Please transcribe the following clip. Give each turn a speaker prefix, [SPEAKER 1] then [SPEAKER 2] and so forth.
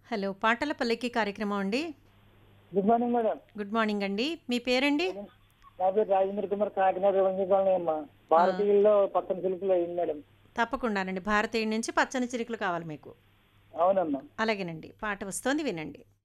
[SPEAKER 1] Hello! పాటల పల్లకి కార్యక్రమం అండి.
[SPEAKER 2] Good morning madam.
[SPEAKER 1] Good morning అండి. మీ పేరండి?
[SPEAKER 2] నా పేరు రాజేంద్ర కుమార్, కాకినాడ రెవెన్యూ కాలనీ అమ్మా.
[SPEAKER 1] ఆ!
[SPEAKER 2] భారతీయుల్లో పక్కన చిలుకలు అయింది మేడం.
[SPEAKER 1] తప్పకుండానండి. భారతీయుడి నుంచి పచ్చని చిరుకులు కావాలి మీకు.
[SPEAKER 2] అవునమ్మా.
[SPEAKER 1] అలాగేనండి. పాట వస్తోంది వినండి.